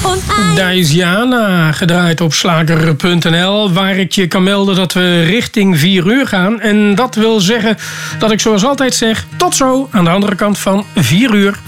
Daar is Jana, gedraaid op slager.nl, waar ik je kan melden dat we richting 4 uur gaan. En dat wil zeggen dat ik zoals altijd zeg, tot zo aan de andere kant van 4 uur.